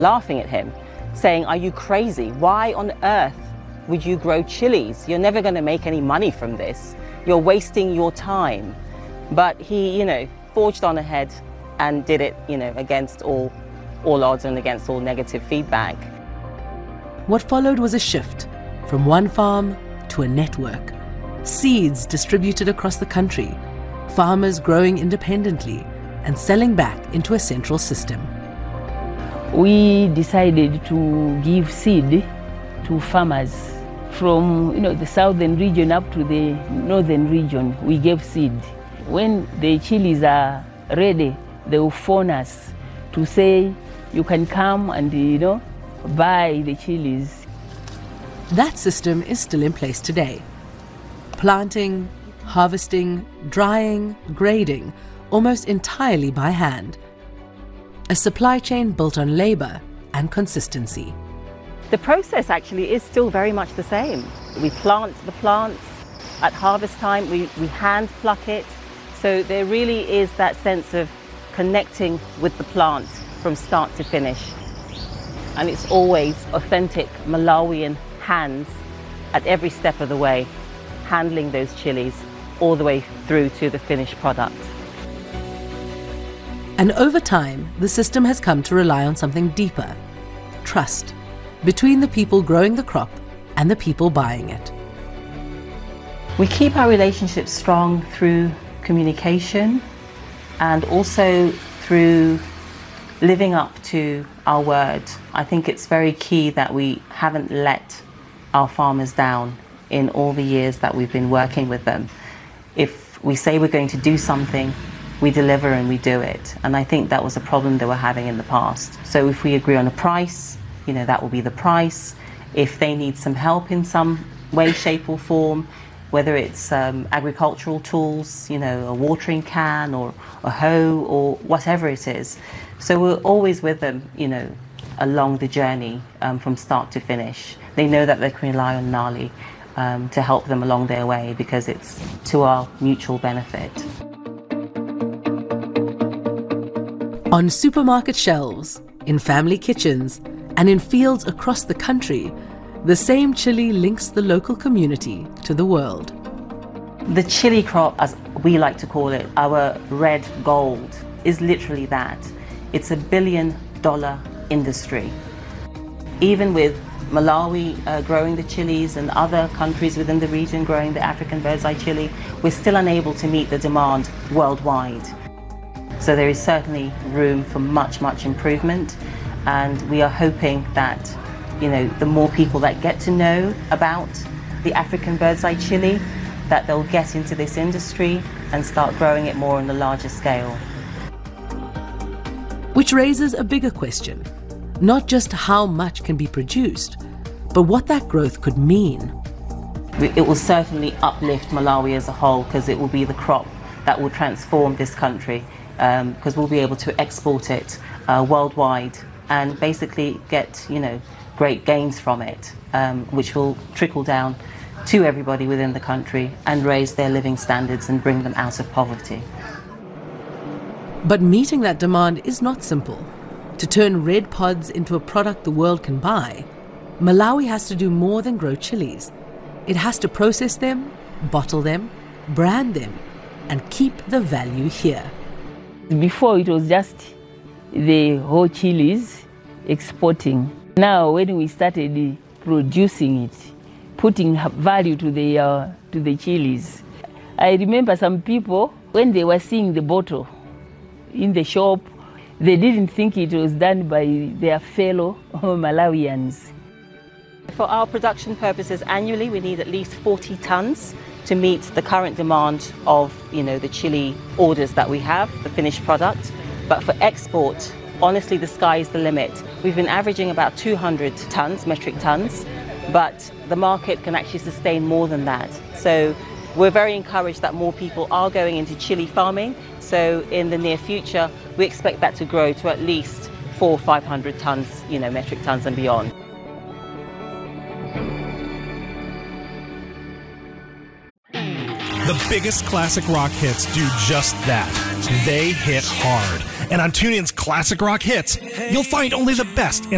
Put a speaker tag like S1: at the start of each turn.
S1: laughing at him, saying, "Are you crazy? Why on earth would you grow chilies? You're never going to make any money from this. You're wasting your time." But he, forged on ahead and did it, against all odds and against all negative feedback.
S2: What followed was a shift from one farm to a network. Seeds distributed across the country, farmers growing independently and selling back into a central system.
S3: We decided to give seed to farmers from the southern region up to the northern region. We gave seed. When the chilies are ready, they will phone us to say, "You can come and buy the chilies."
S2: That system is still in place today. Planting, harvesting, drying, grading, almost entirely by hand. A supply chain built on labor and consistency.
S1: The process actually is still very much the same. We plant the plants. At harvest time, we hand pluck it. So there really is that sense of connecting with the plant from start to finish. And it's always authentic Malawian hands at every step of the way, handling those chilies all the way through to the finished product.
S2: And over time, the system has come to rely on something deeper: trust between the people growing the crop and the people buying it.
S1: We keep our relationships strong through communication and also through living up to our word. I think it's very key that we haven't let our farmers down in all the years that we've been working with them. If we say we're going to do something, we deliver and we do it. And I think that was a problem they were having in the past. So if we agree on a price, that will be the price. If they need some help in some way, shape or form, whether it's agricultural tools, a watering can or a hoe or whatever it is. So we're always with them, along the journey from start to finish. They know that they can rely on Nali to help them along their way because it's to our mutual benefit.
S2: On supermarket shelves, in family kitchens, and in fields across the country, the same chili links the local community to the world.
S1: The chili crop, as we like to call it, our red gold, is literally that. It's $1 billion industry. Even with Malawi growing the chilies and other countries within the region growing the African bird's eye chili, we're still unable to meet the demand worldwide. So there is certainly room for much, much improvement. And we are hoping that, the more people that get to know about the African bird's eye chili, that they'll get into this industry and start growing it more on a larger scale.
S2: Which raises a bigger question. Not just how much can be produced, but what that growth could mean.
S1: It will certainly uplift Malawi as a whole because it will be the crop that will transform this country because we'll be able to export it worldwide and basically get, great gains from it, which will trickle down to everybody within the country and raise their living standards and bring them out of poverty.
S2: But meeting that demand is not simple. To turn red pods into a product the world can buy, Malawi has to do more than grow chilies. It has to process them, bottle them, brand them, and keep the value here.
S3: Before it was just the whole chilies exporting. Now when we started producing it, putting value to the chilies. I remember some people, when they were seeing the bottle in the shop, they didn't think it was done by their fellow Malawians.
S1: For our production purposes annually, we need at least 40 tons to meet the current demand of, the chili orders that we have, the finished product. But for export, honestly, the sky is the limit. We've been averaging about 200 tons, metric tons, but the market can actually sustain more than that. So we're very encouraged that more people are going into chili farming. So in the near future, we expect that to grow to at least 400 or 500 tons, metric tons and beyond.
S4: The biggest classic rock hits do just that. They hit hard. And on TuneIn's Classic Rock Hits, you'll find only the best in